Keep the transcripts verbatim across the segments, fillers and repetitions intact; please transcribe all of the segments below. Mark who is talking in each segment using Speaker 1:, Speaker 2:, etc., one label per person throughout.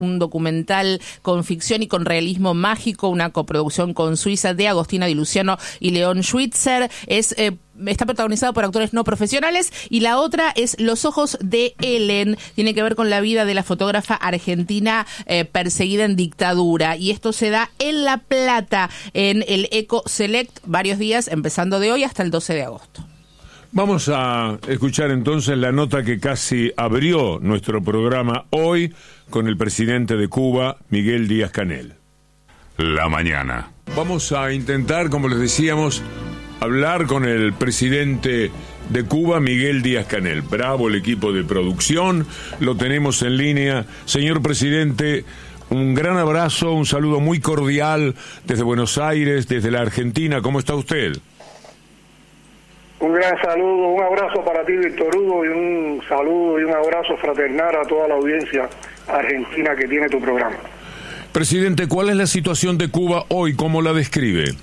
Speaker 1: un documental con ficción y con realismo mágico, una coproducción con Suiza de Agostina Di Luciano y León Schwitzer. Es eh, está protagonizado por actores no profesionales, y la otra es Los ojos de Ellen. Tiene que ver con la vida de la fotógrafa argentina eh, perseguida en dictadura, y esto se da en La Plata, en el Eco Select, varios días, empezando de hoy hasta el doce de agosto.
Speaker 2: Vamos a escuchar entonces la nota que casi abrió nuestro programa hoy con el presidente de Cuba, Miguel Díaz-Canel.
Speaker 3: La mañana.
Speaker 2: Vamos a intentar, como les decíamos, hablar con el presidente de Cuba, Miguel Díaz-Canel. Bravo el equipo de producción, lo tenemos en línea. Señor presidente, un gran abrazo, un saludo muy cordial desde Buenos Aires, desde la Argentina. ¿Cómo está usted?
Speaker 4: Un gran saludo, un abrazo para ti, Víctor Hugo, y un saludo y un abrazo fraternal a toda la audiencia argentina que tiene tu programa.
Speaker 2: Presidente, ¿cuál es la situación de Cuba hoy? ¿Cómo la describe?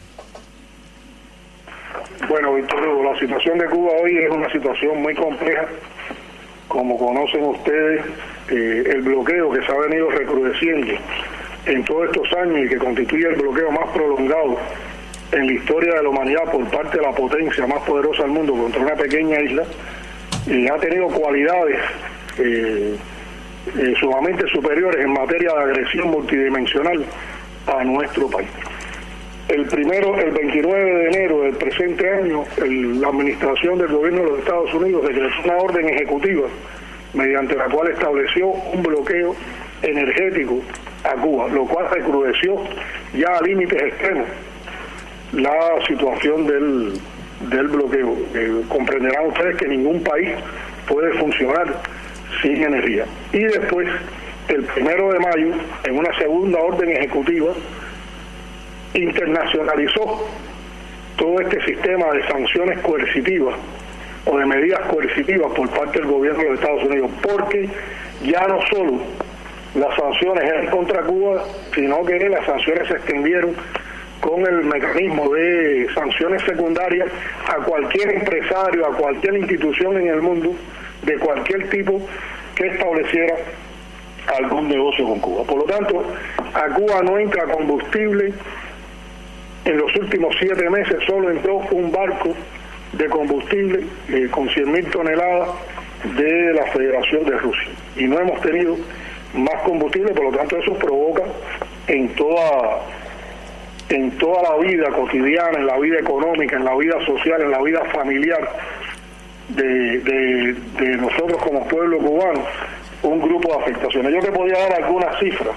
Speaker 4: Bueno, Víctor Hugo, la situación de Cuba hoy es una situación muy compleja. Como conocen ustedes, eh, el bloqueo que se ha venido recrudeciendo en todos estos años y que constituye el bloqueo más prolongado en la historia de la humanidad por parte de la potencia más poderosa del mundo contra una pequeña isla, eh, ha tenido cualidades eh, eh, sumamente superiores en materia de agresión multidimensional a nuestro país. El primero, el veintinueve de enero del presente año, el, la administración del gobierno de los Estados Unidos decretó una orden ejecutiva mediante la cual estableció un bloqueo energético a Cuba, lo cual recrudeció ya a límites extremos la situación del, del bloqueo. Eh, comprenderán ustedes que ningún país puede funcionar sin energía. Y después, el primero de mayo, en una segunda orden ejecutiva, internacionalizó todo este sistema de sanciones coercitivas o de medidas coercitivas por parte del gobierno de los Estados Unidos, porque ya no solo las sanciones eran contra Cuba, sino que las sanciones se extendieron con el mecanismo de sanciones secundarias a cualquier empresario, a cualquier institución en el mundo, de cualquier tipo que estableciera algún negocio con Cuba. Por lo tanto, a Cuba no entra combustible. En los últimos siete meses solo entró un barco de combustible eh, con cien mil toneladas de la Federación de Rusia. Y no hemos tenido más combustible, por lo tanto eso provoca en toda... en toda la vida cotidiana, en la vida económica, en la vida social, en la vida familiar de, de, de nosotros como pueblo cubano, un grupo de afectaciones. Yo te podía dar algunas cifras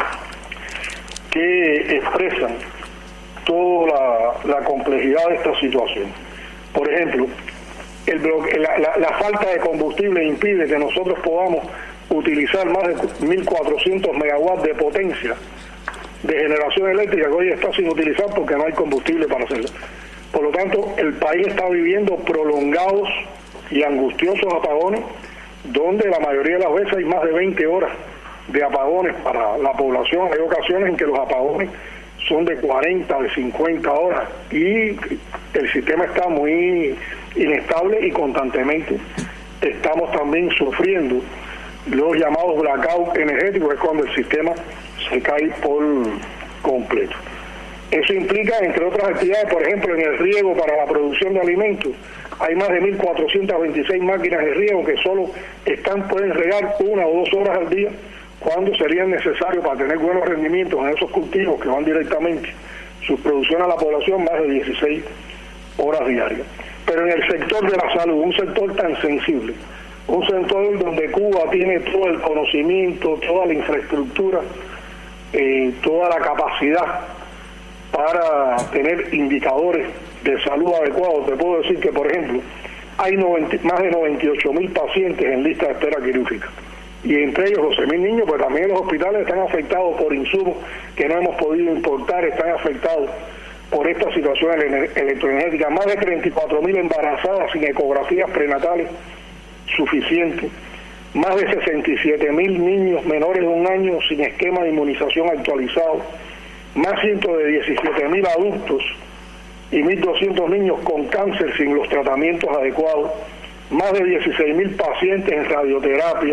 Speaker 4: que expresan toda la, la complejidad de esta situación. Por ejemplo, el bloque, la, la, la falta de combustible impide que nosotros podamos utilizar más de mil cuatrocientos megawatts de potencia de generación eléctrica que hoy está sin utilizar porque no hay combustible para hacerlo. Por lo tanto, el país está viviendo prolongados y angustiosos apagones, donde la mayoría de las veces hay más de veinte horas de apagones para la población. Hay ocasiones en que los apagones son de cuarenta, de cincuenta horas, y el sistema está muy inestable y constantemente estamos también sufriendo los llamados blackouts energéticos, es cuando el sistema se cae por completo. Eso implica, entre otras actividades, por ejemplo, en el riego para la producción de alimentos, hay más de mil cuatrocientas veintiséis máquinas de riego que solo están pueden regar una o dos horas al día, cuando serían necesarios para tener buenos rendimientos en esos cultivos que van directamente su producción a la población, más de dieciséis horas diarias. Pero en el sector de la salud, un sector tan sensible, un sector donde Cuba tiene todo el conocimiento, toda la infraestructura, eh, toda la capacidad para tener indicadores de salud adecuados, te puedo decir que, por ejemplo, hay noventa, más de noventa y ocho mil pacientes en lista de espera quirúrgica, y entre ellos doce mil niños, pues también los hospitales están afectados por insumos que no hemos podido importar, están afectados por esta situación electroenergética, más de treinta y cuatro mil embarazadas sin ecografías prenatales suficientes, más de sesenta y siete mil niños menores de un año sin esquema de inmunización actualizado, más ciento diecisiete mil adultos y mil doscientos niños con cáncer sin los tratamientos adecuados, más de dieciséis mil pacientes en radioterapia,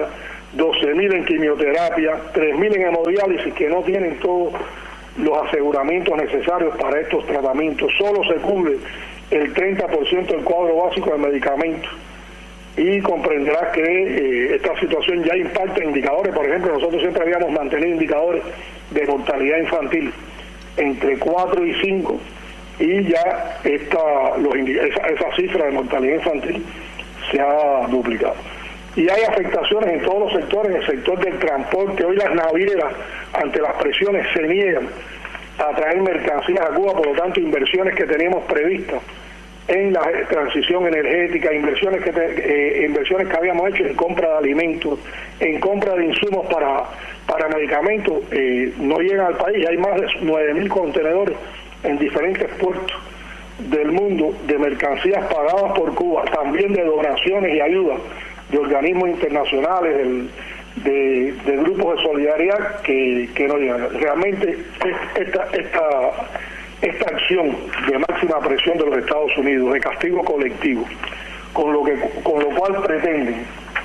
Speaker 4: doce mil en quimioterapia, tres mil en hemodiálisis, que no tienen todos los aseguramientos necesarios para estos tratamientos. Solo se cubre el treinta por ciento del cuadro básico de medicamentos. Y comprenderás que eh, esta situación ya impacta indicadores. Por ejemplo, nosotros siempre habíamos mantenido indicadores de mortalidad infantil entre cuatro y cinco, y ya esta, los, esa, esa cifra de mortalidad infantil se ha duplicado. Y hay afectaciones en todos los sectores. En el sector del transporte, hoy las navieras, ante las presiones, se niegan a traer mercancías a Cuba, por lo tanto inversiones que teníamos previstas en la transición energética, inversiones que te, eh, inversiones que habíamos hecho en compra de alimentos, en compra de insumos para para medicamentos, eh, no llegan al país. Hay más de nueve mil contenedores en diferentes puertos del mundo de mercancías pagadas por Cuba, también de donaciones y ayudas de organismos internacionales, del, de, de grupos de solidaridad que, que no llegan. Realmente esta esta esta acción de máxima presión de los Estados Unidos, de castigo colectivo, con lo que con lo cual pretenden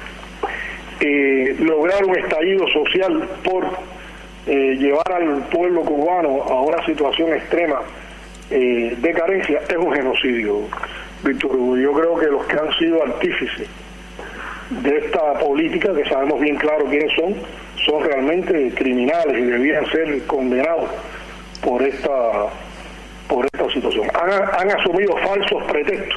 Speaker 4: eh, lograr un estallido social por eh, llevar al pueblo cubano a una situación extrema eh, de carencia, es un genocidio, Víctor Hugo. Yo creo que los que han sido artífices de esta política, que sabemos bien claro quiénes son, son realmente criminales y debían ser condenados por esta por esta situación. Han, han asumido falsos pretextos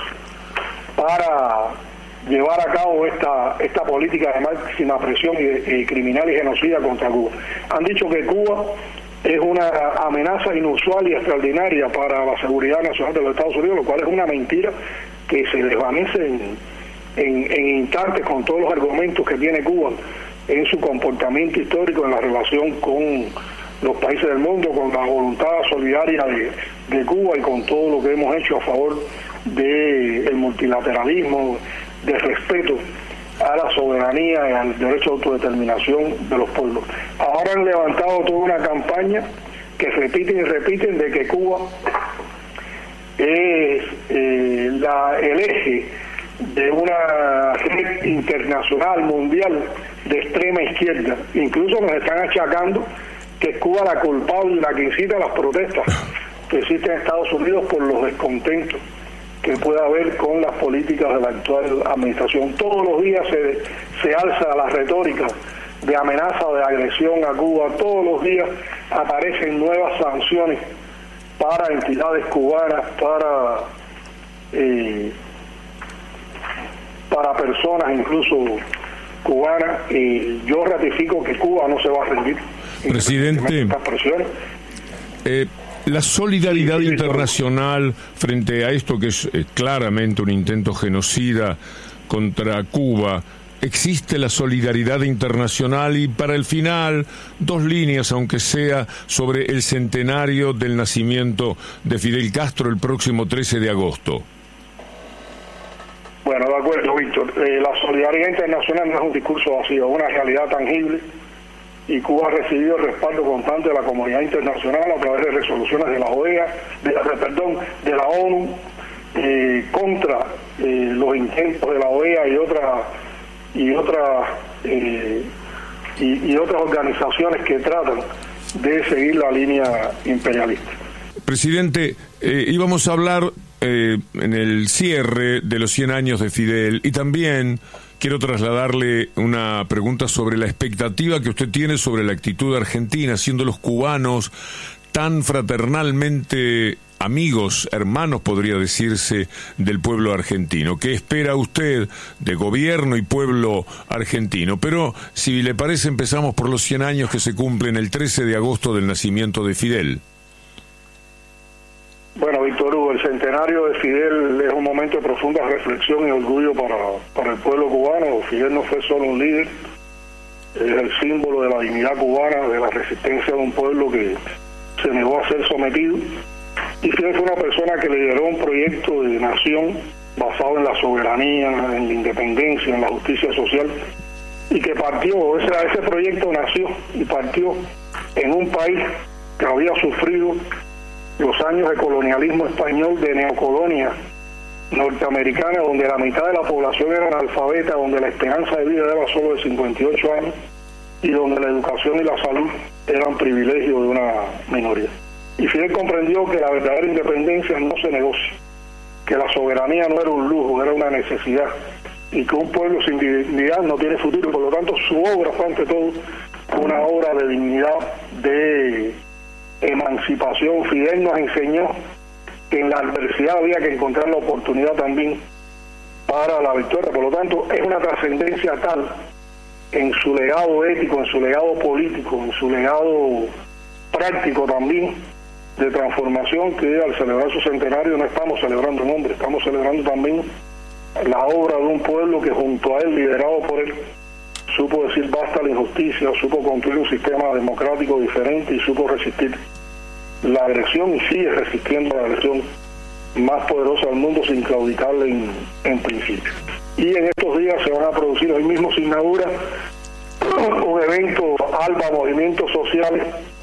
Speaker 4: para llevar a cabo esta esta política de máxima presión y, de, y criminal y genocida contra Cuba. Han dicho que Cuba es una amenaza inusual y extraordinaria para la seguridad nacional de los Estados Unidos, lo cual es una mentira que se desvanece en, en, en instantes con todos los argumentos que tiene Cuba en su comportamiento histórico en la relación con los países del mundo, con la voluntad solidaria de, de Cuba y con todo lo que hemos hecho a favor del multilateralismo, del respeto a la soberanía y al derecho de autodeterminación de los pueblos. Ahora han levantado toda una campaña que repiten y repiten de que Cuba es eh, la, el eje de una red internacional, mundial, de extrema izquierda. Incluso nos están achacando que es Cuba la culpable y la que incita a las protestas que existen en Estados Unidos por los descontentos que pueda haber con las políticas de la actual administración. Todos los días se, se alza la retórica de amenaza, de agresión a Cuba. Todos los días aparecen nuevas sanciones para entidades cubanas, para eh, para personas incluso cubanas. Y yo ratifico que Cuba no se va a rendir.
Speaker 2: Presidente, eh, la solidaridad internacional frente a esto que es eh, claramente un intento genocida contra Cuba, existe la solidaridad internacional. Y para el final, dos líneas, aunque sea, sobre el centenario del nacimiento de Fidel Castro el próximo trece de agosto.
Speaker 4: Bueno, de acuerdo, Víctor. Eh, la solidaridad internacional no es un discurso vacío, es una realidad tangible. Y Cuba ha recibido el respaldo constante de la comunidad internacional a través de resoluciones de la O E A, de la, perdón, de la ONU, eh, contra eh, los intentos de la O E A y otras y otras eh, y, y otras organizaciones que tratan de seguir la línea imperialista.
Speaker 2: Presidente, eh, íbamos a hablar eh, en el cierre de los cien años de Fidel, y también quiero trasladarle una pregunta sobre la expectativa que usted tiene sobre la actitud argentina, siendo los cubanos tan fraternalmente amigos, hermanos, podría decirse, del pueblo argentino. ¿Qué espera usted de gobierno y pueblo argentino? Pero, si le parece, empezamos por los cien años que se cumplen el trece de agosto del nacimiento de Fidel.
Speaker 4: Bueno, Víctor Hugo, el centenario de Fidel es un momento de profunda reflexión y orgullo para, para el pueblo cubano. Fidel no fue solo un líder, es el símbolo de la dignidad cubana, de la resistencia de un pueblo que se negó a ser sometido. Y Fidel fue una persona que lideró un proyecto de nación basado en la soberanía, en la independencia, en la justicia social, y que partió, ese, ese proyecto nació y partió en un país que había sufrido los años de colonialismo español, de neocolonia norteamericana, donde la mitad de la población era analfabeta, donde la esperanza de vida era solo de cincuenta y ocho años y donde la educación y la salud eran privilegios de una minoría. Y Fidel comprendió que la verdadera independencia no se negocia, que la soberanía no era un lujo, era una necesidad, y que un pueblo sin dignidad no tiene futuro. Por lo tanto, su obra fue ante todo una obra de dignidad, de emancipación. Fidel nos enseñó que en la adversidad había que encontrar la oportunidad también para la victoria. Por lo tanto, es una trascendencia tal en su legado ético, en su legado político, en su legado práctico también de transformación, que al celebrar su centenario no estamos celebrando un hombre, estamos celebrando también la obra de un pueblo que junto a él, liderado por él, supo decir basta a la injusticia, supo construir un sistema democrático diferente y supo resistir la agresión y sigue resistiendo la agresión más poderosa del mundo sin claudicarle en, en principio. Y en estos días se van a producir, hoy mismo se inaugura un evento ALBA, Movimientos Sociales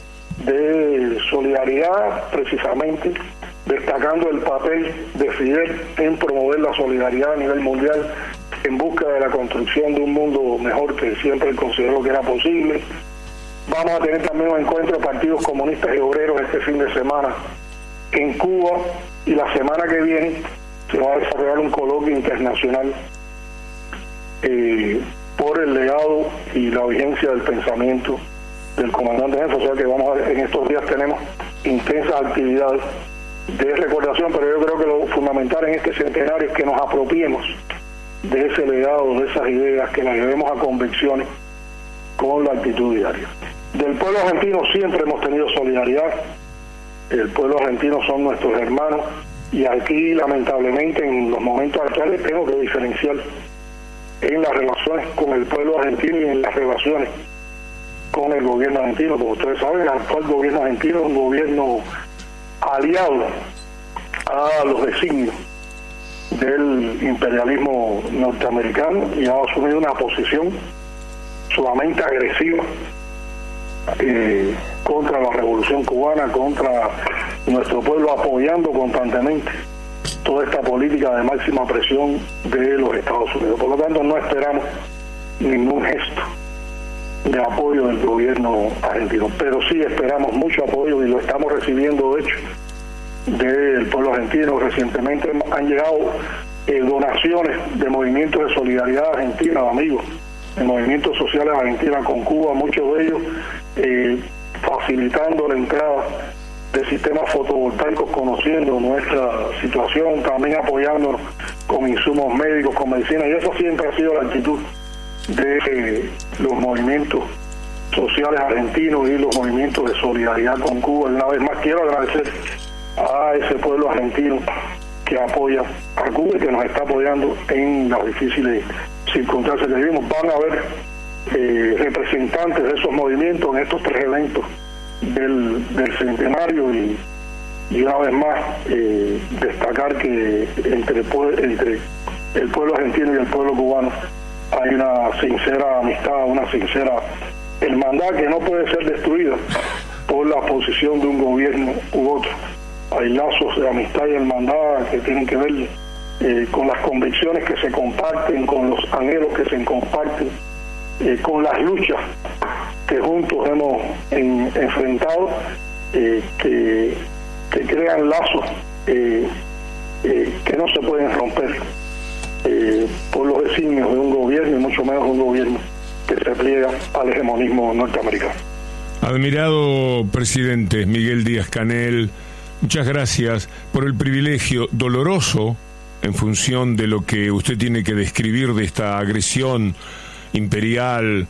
Speaker 4: de Solidaridad, precisamente destacando el papel de Fidel en promover la solidaridad a nivel mundial en busca de la construcción de un mundo mejor, que siempre él consideró que era posible. Vamos a tener también un encuentro de partidos comunistas y obreros este fin de semana en Cuba, y la semana que viene se va a desarrollar un coloquio internacional eh, por el legado y la vigencia del pensamiento del comandante jefe. O sea que vamos a ver, en estos días tenemos intensas actividades de recordación, pero yo creo que lo fundamental en este centenario es que nos apropiemos de ese legado, de esas ideas, que las llevemos a convicciones con la actitud diaria. Del pueblo argentino siempre hemos tenido solidaridad. El pueblo argentino son nuestros hermanos, y aquí lamentablemente en los momentos actuales tengo que diferenciar en las relaciones con el pueblo argentino y en las relaciones con el gobierno argentino. Como ustedes saben, el actual gobierno argentino es un gobierno aliado a los designios del imperialismo norteamericano y ha asumido una posición sumamente agresiva eh, contra la revolución cubana, contra nuestro pueblo, apoyando constantemente toda esta política de máxima presión de los Estados Unidos. Por lo tanto, no esperamos ningún gesto de apoyo del gobierno argentino, pero sí esperamos mucho apoyo, y lo estamos recibiendo de hecho del pueblo argentino. Recientemente han llegado eh, donaciones de movimientos de solidaridad argentina, amigos, de movimientos sociales argentina con Cuba, muchos de ellos eh, facilitando la entrada de sistemas fotovoltaicos, conociendo nuestra situación, también apoyándonos con insumos médicos, con medicina, y eso siempre ha sido la actitud de eh, los movimientos sociales argentinos y los movimientos de solidaridad con Cuba. Una vez más quiero agradecer a ese pueblo argentino que apoya a Cuba y que nos está apoyando en las difíciles circunstancias que vivimos. Van a haber eh, representantes de esos movimientos en estos tres eventos del, del centenario, y, y una vez más eh, destacar que entre, entre el pueblo argentino y el pueblo cubano hay una sincera amistad, una sincera hermandad que no puede ser destruida por la posición de un gobierno u otro. Hay lazos de amistad y hermandad que tienen que ver eh, con las convicciones que se comparten, con los anhelos que se comparten, eh, con las luchas que juntos hemos en, enfrentado, eh, que, que crean lazos eh, eh, que no se pueden romper eh, por los designios de un gobierno, y mucho menos un gobierno que se pliega al hegemonismo norteamericano.
Speaker 2: Admirado presidente Miguel Díaz-Canel, muchas gracias por el privilegio doloroso, en función de lo que usted tiene que describir de esta agresión imperial,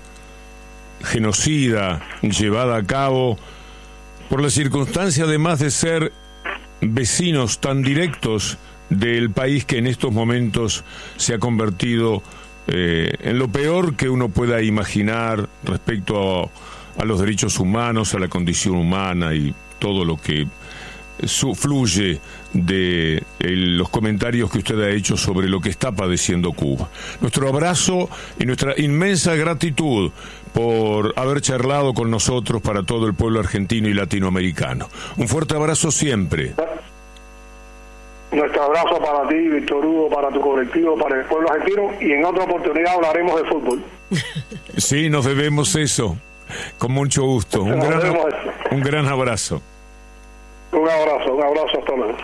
Speaker 2: genocida, llevada a cabo, por la circunstancia además de ser vecinos tan directos del país que en estos momentos se ha convertido eh, en lo peor que uno pueda imaginar respecto a, a los derechos humanos, a la condición humana y todo lo que su, fluye de el, los comentarios que usted ha hecho sobre lo que está padeciendo Cuba. Nuestro abrazo y nuestra inmensa gratitud por haber charlado con nosotros para todo el pueblo argentino y latinoamericano. Un fuerte abrazo siempre.
Speaker 4: nuestro abrazo para ti, Víctor Hugo, para tu colectivo, para el pueblo argentino, y en otra oportunidad hablaremos de fútbol.
Speaker 2: Sí, nos debemos eso, con mucho gusto. Un, gran, un gran abrazo.
Speaker 4: Un abrazo, un abrazo, hasta luego.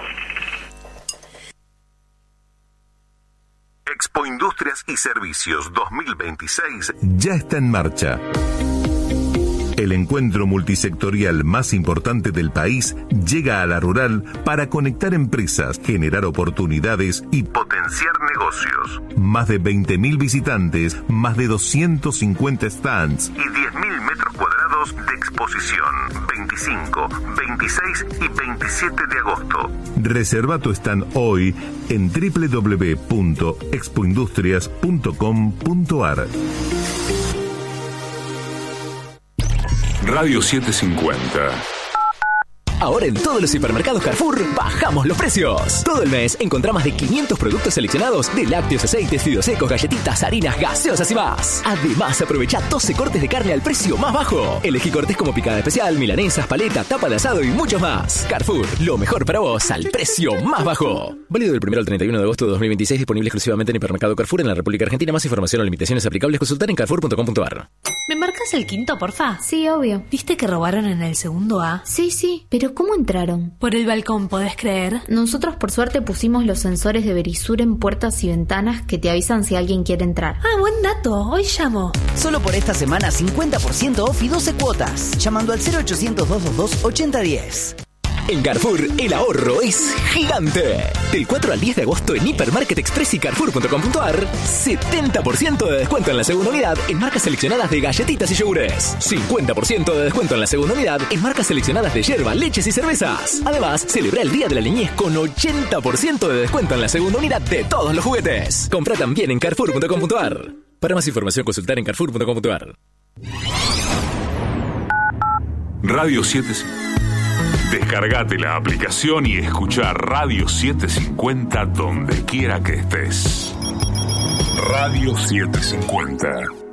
Speaker 5: Expo Industrias y Servicios dos mil veintiséis
Speaker 6: ya está en marcha. El encuentro multisectorial más importante del país llega a La Rural para conectar empresas, generar oportunidades y
Speaker 5: potenciar negocios.
Speaker 6: Más de veinte mil visitantes, más de doscientos cincuenta stands
Speaker 5: y diez mil metros cuadrados de exposición. veinticinco, veintiséis y veintisiete de agosto.
Speaker 6: Reserva tu stand hoy en doble u doble u doble u punto expo industrias punto com punto a r.
Speaker 3: Radio setecientos cincuenta.
Speaker 7: Ahora en todos los hipermercados Carrefour bajamos los precios. Todo el mes encontrá más de quinientos productos seleccionados de lácteos, aceites, fideos secos, galletitas, harinas, gaseosas y más. Además, aprovecha doce cortes de carne al precio más bajo. Elegí cortes como picada especial, milanesas, paleta, tapa de asado y muchos más. Carrefour, lo mejor para vos al precio más bajo. Válido del primero al treinta y uno de agosto de dos mil veintiséis, disponible exclusivamente en hipermercado Carrefour en la República Argentina. Más información o limitaciones aplicables consultar en carrefour punto com punto a r.
Speaker 8: ¿Me marcas el quinto, porfa?
Speaker 9: Sí, obvio.
Speaker 8: ¿Viste que robaron en el segundo A?
Speaker 9: Sí, sí, pero ¿cómo entraron?
Speaker 8: Por el balcón, ¿podés creer?
Speaker 9: Nosotros por suerte pusimos los sensores de Verisur en puertas y ventanas que te avisan si alguien quiere entrar.
Speaker 8: Ah, buen dato. Hoy llamo.
Speaker 10: Solo por esta semana cincuenta por ciento off y doce cuotas. Llamando al cero ochocientos, doscientos veintidós, ochenta diez.
Speaker 7: En Carrefour, el ahorro es gigante. Del cuatro al diez de agosto en Hipermarket Express y carrefour punto com punto a r, setenta por ciento de descuento en la segunda unidad en marcas seleccionadas de galletitas y yogures. cincuenta por ciento de descuento en la segunda unidad en marcas seleccionadas de yerba, leches y cervezas. Además, celebra el Día de la Niñez con ochenta por ciento de descuento en la segunda unidad de todos los juguetes. Compra también en carrefour punto com punto a r. Para más información, consultar en carrefour punto com punto a r.
Speaker 3: Radio setecientos cincuenta. Descargate la aplicación y escucha Radio setecientos cincuenta donde quiera que estés. Radio setecientos cincuenta.